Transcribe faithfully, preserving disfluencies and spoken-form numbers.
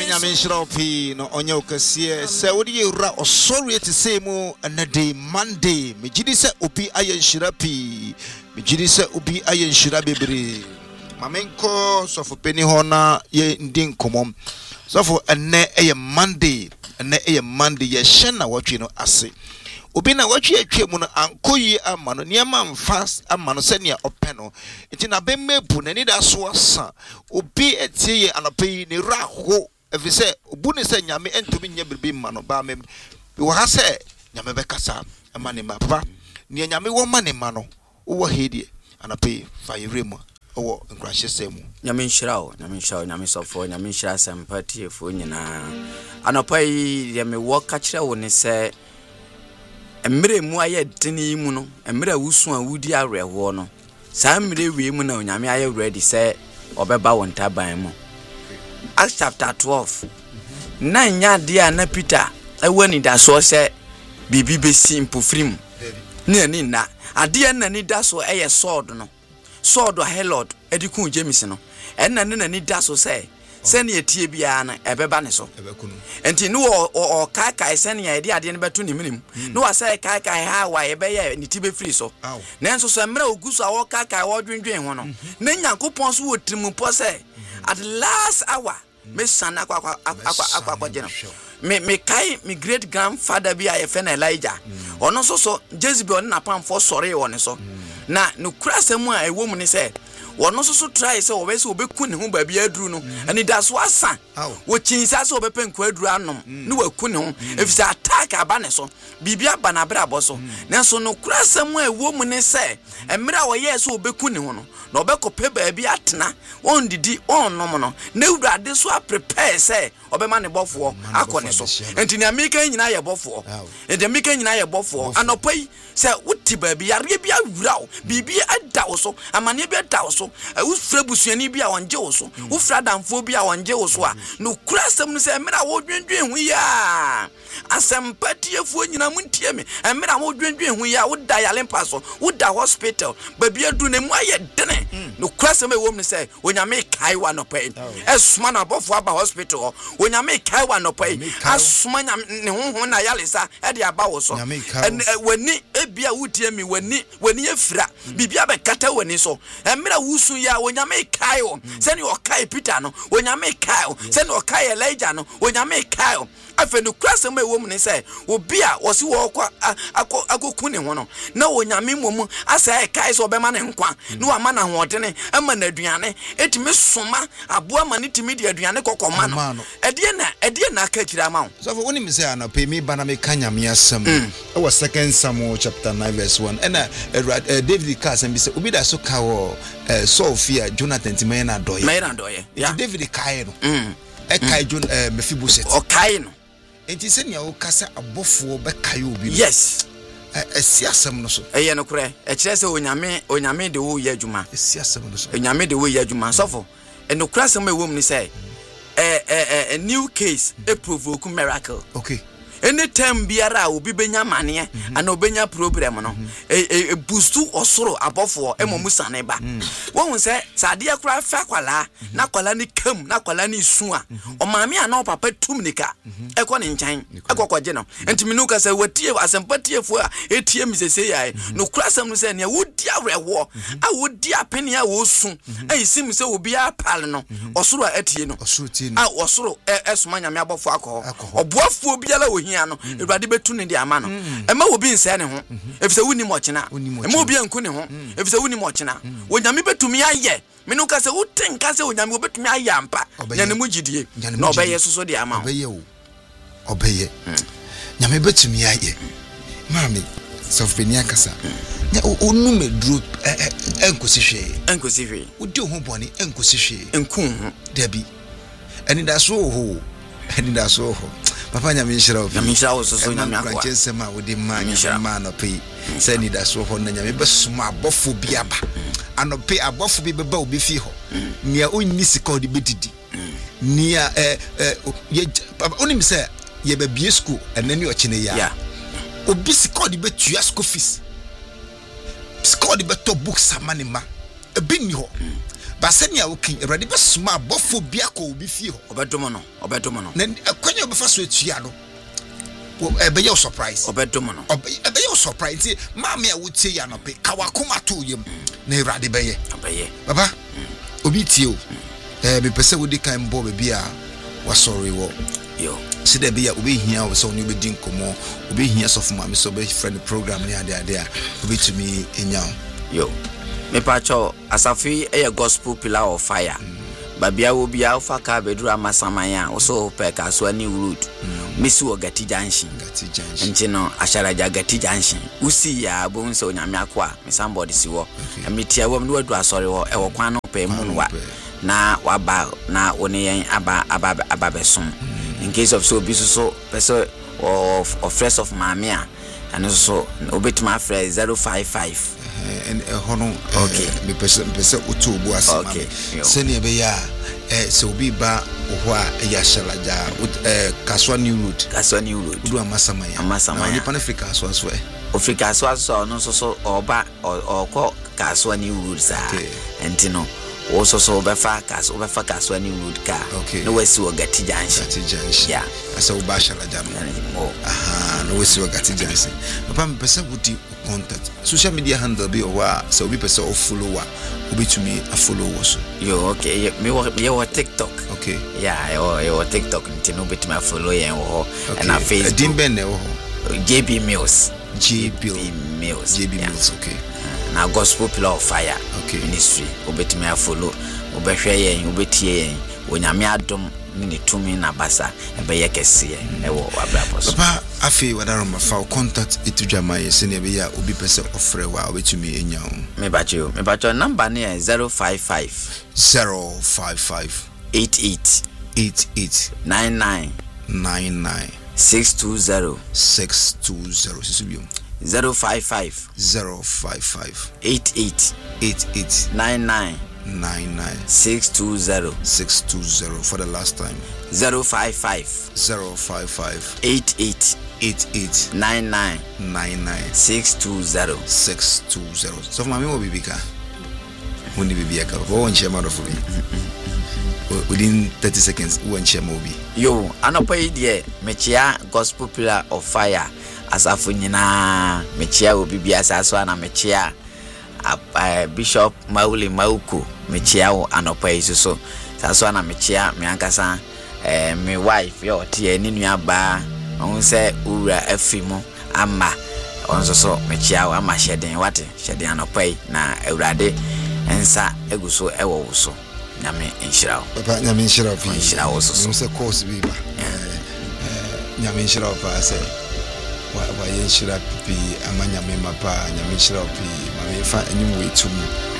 nyame shropi no onye okasie se wodi ewura osori etise mu anade Monday mejidi se obi ayen shirapi mejidi se obi ayen shira bebre mamenko sofo peni hona ye ndin komom sofo enne eye Monday enne eye Monday ye hye watwe no ase obi na watwe atwa mu no ankoyi ama no niam mfas ama no se ne ope no nti na bemmebu na ni da so asa obi etie ye anopai ne raho efise obu ne se nyame entumi nya birbi ma no ba mem wo ha se nyame be kasa ama ne ma papa ne nyame wo ma ne ma no wo hedie anopai fa yiremu owo nkrahye semu nyame nhyirawo nyame nhyirawo nyame sofo nyame nhyira sympathy efo nyina anopai ye me wo ka kire wo ne se emre mu aye deni mu no emre wusu a wudi areho no saa mre wie mu na onyame aye ready say obeba wonta ban mu Acts chapter twelve na nya dia na Peter ewani da so se bibi besi mpofrim na ni na ade na ni da so eye sword no sword Herod edikun James no enna ne na ni da so se sene etie bia na ebeba ne so ebekunu enti no o kai kai sene ya ede ade ne beto ne minim no wa sai kai kai ha wa ebeye ni tibe free so na enso so mra oguso a wo kai kai wo dwendwen ho no na nyankopon so wo trimu po se at last hour me sana kwa kwa akwa kwa jeno me me kai me great grandfather bi a fe na Elijah ono so so Jezebel na pamfo sore wo ne so na no kurasemu a ewo mu ne se wono so so try say obese obeku ne ho ba bia aduru no ani da so asa wo chinsa say obepenku aduru anom ne waku ne ho efisa attack aba ne so bibia ba na bra bo so nenso no kurasem a ewo mu ne say emra wo ye say obeku ne ho no na obekope ba bia atena on didi on nom no na ewurade so a prepare say obema ne bofo akone so enti ne amika nyina ye bofo enti amika nyina ye bofo anopai say wuti ba bia re bia wurawo bibia ada wo so amane bia da wo so u fra busuani bia wonje wo so u fra damfo bia wonje wo so a no kurasem no say emra wo dwendwen hu ya asempatie nyina muntie me emra wo dwendwen hu ya wo da yale mpaso wo da hospital ba bia du ne mu aye dene no kurasem e wo me say onyame kai wa no pai esuma na bofo aba hospital onyame kai wa no pai asuma ne honhon na yale sa e de aba wo so wani ebia wutie me wani wani efira bibia be kata wani so emra wusu ya onyame kai o sene o kai Peter no onyame kai o sene o kai Elijah no onyame kai o afa no kurasem e wo mu ne say obi a wo si wo kwa akoku ne ho no na onyame momu asa e kai so be ma ne nkwa no ama na hodene ama na aduane etime soma aboa ma ne timi de aduane kokoma no ede na ede na aka kira ma wo so for woni me say na pe me bana me kanyame asem e was second Samuel chapter nine verse one and David Carson be say obi da so ka wo Sophia Jonathan timen na doye me na doye yeah David kai no e kai Jon Mephibosheth o kai no enti se nia wo kasa abofo be kai obi yes esi asem no so eye no kure e kire se onyame onyame de wo ye adwuma esi asem no so onyame de wo ye adwuma sofo e no kure asem e wo mu ni say eh eh a new case a provoke miracle okay anytime biara obi benya mane ana obenya problem no e boostu osoro abofo e momu sane ba won se sade akura fa kwala na kwala ni kam na kwala ni su a o maame ana papa tum nika e ko ne nchan e kokkoje no ntimi nu ka se watie asempatie fu a etie mi sese yae no kurasam no se ne wodi awewo a wodi apene a wo su e sim se obi apal no osoro a etie no osoro tie no a osoro e soma nyame abofo akọ oboafo biara wo no ewurade betu ne de ama no ema obi nse ne ho efise wuni mo chena ema obi anku ne ho efise wuni mo chena onyame betumi aye me no ka se wutenka se onyame obetumi aye ampa nyane mu gidie na obeye soso de ama obeye o obeye nyame betumi aye mami sofbenia kasa nya onu medru enkosi hwe enkosi hwe odi ho boni enkosi hwe enku ho dabi eni da so ho eni da so ho papa nyame nhyira obi nyame nhyira wo so so nyame akwa kwansema wodi ma nyame ma no pe se ni da so ho na nyame besuma abofo bi aba anope abofo bi beba obi fi ho nia onni sika odi bedidi nia eh ye papa oni mi se ye ba bie school enani o chine ya obi sika odi betua school fees sika odi beto books amanima ebi ni ho basenia wokin Awurade be sma bofo bia ko obi fie ho obedomo no obedomo no na akwanya obefa so etua no ebe ye surprise obedomo no ebe ye surprise maame a wotie ya no pe kawakoma to yem na Awurade be ye obeye baba obi tie o eh be pese wodi kan bo be bia wasori wo yo sida be ya obi hia o so oni obi din komo obi hia sofu maame so be friend program ni ade ade a obi tumi enya yo me pacho asafi e gospel pillar of fire mm. babia wo bia ofa ka bedura masamanya oso pe ka so ani road mm. misi wo gati junction gati junction ntino asharaja gati junction usi ya bo nso onyame akwa me somebody si wo amitia wo me wadu asori wo e wo kwan no pe mu no wa na waba na woni yen aba aba aba besom mm. in case of so bi so person of of fresh of mamia and so obetima fresh zero five five and hono okay me pese pese otubu asema sene be ya eh se obi ba ho a ya shalaja eh kaswa new road kaswa new road du amasamaya amasamaya ni pan Africa so so eh Africa so so no so so oba okọ kaswa new road sa entino wo so so obefa kaswa obefa kaswa new road ka no wesi wo gati junction gati junction yeah asa wo ba shalaja no aha no wesi wo gati junction papa me pese wudi contact social media handle be or so we person of follower obi to me a follow so yo okay me wo me wo TikTok okay yeah yo yo TikTok ntino bit me follow yen wo and na Facebook dimben ne wo J B Mills J B Mills J B Mills okay na gospel pillar of fire okay ministry obet me follow obehwe yen obetie yen onyame adom ni tumi na basa ebe ye kese e wo abrapos papa afi wadaro mafa contact itujama ye sene be ya obi pese ofre wa obetumi enya me bacho me bacho number ne zero five five zero five five eight eight eight eight nine nine nine nine six two zero six two zero sisubio zero five five zero five five eight eight eight eight nine nine nine nine six two zero six two zero for the last time zero five five zero five five eight eight eight eight nine nine nine nine six two zero six two zero. So mami wo bibika woni bibika wo won chema do for me within thirty seconds won chema obi yo anopa yi de mechia gospel pillar of fire asafo nyina mechia obi bia saso ana mechia Bishop Mauli Mauku mechia wo anopa yi so saso ana mechia me ankasa eh me wife yo tie ni nua ba on se ura afimu ama on so so mechia wo ama hyeden wate hyeden anopa yi na Awurade ensa eguso ewo wo so nyame enhyirawo papa nyame enhyirawo fi enhyirawo so so se course bi ba eh nyame enhyirawo pa se wa wa yenhyira pipi ama nyame mapa nyame enhyirawo pi ma me fa enyim we tumu